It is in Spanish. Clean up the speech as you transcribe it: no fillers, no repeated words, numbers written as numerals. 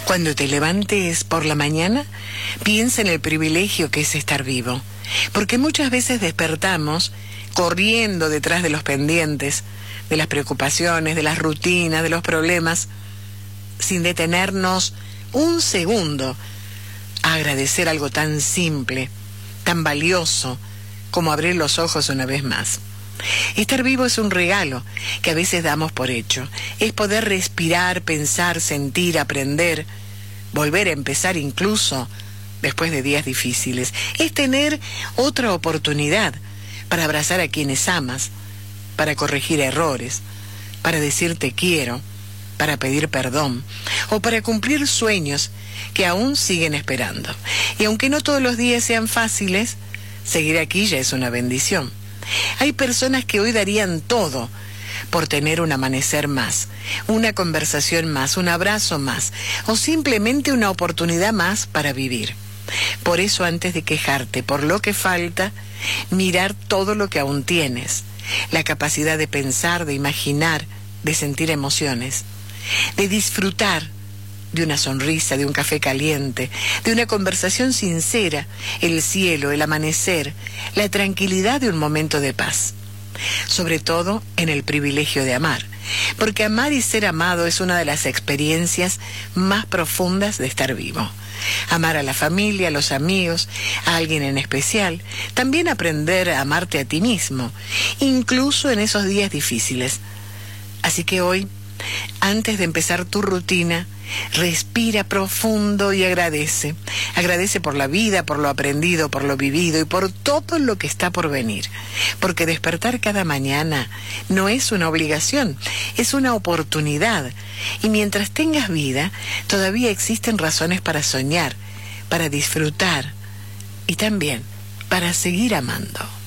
Cuando te levantes por la mañana, piensa en el privilegio que es estar vivo, porque muchas veces despertamos corriendo detrás de los pendientes, de las preocupaciones, de las rutinas, de los problemas, sin detenernos un segundo a agradecer algo tan simple, tan valioso como abrir los ojos una vez más. Estar vivo es un regalo que a veces damos por hecho. Es poder respirar, pensar, sentir, aprender, volver a empezar incluso después de días difíciles. Es tener otra oportunidad para abrazar a quienes amas, para corregir errores, para decir te quiero, para pedir perdón o para cumplir sueños que aún siguen esperando. Y aunque no todos los días sean fáciles, seguir aquí ya es una bendición. Hay personas que hoy darían todo por tener un amanecer más, una conversación más, un abrazo más, o simplemente una oportunidad más para vivir. Por eso, antes de quejarte por lo que falta, mirar todo lo que aún tienes, la capacidad de pensar, de imaginar, de sentir emociones, de disfrutar de una sonrisa, de un café caliente, de una conversación sincera, el cielo, el amanecer, la tranquilidad de un momento de paz. Sobre todo en el privilegio de amar, porque amar y ser amado es una de las experiencias más profundas de estar vivo. Amar a la familia, a los amigos, a alguien en especial, también aprender a amarte a ti mismo, incluso en esos días difíciles. Así que hoy, antes de empezar tu rutina, respira profundo y agradece. Agradece por la vida, por lo aprendido, por lo vivido y por todo lo que está por venir. Porque despertar cada mañana no es una obligación, es una oportunidad. Y mientras tengas vida, todavía existen razones para soñar, para disfrutar y también para seguir amando.